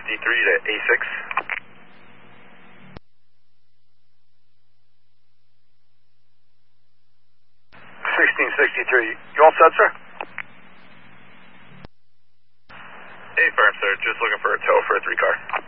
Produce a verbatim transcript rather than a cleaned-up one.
sixty-three to A six. sixteen sixty-three. You all set, sir? A firm, sir. Just looking for a tow for a three car.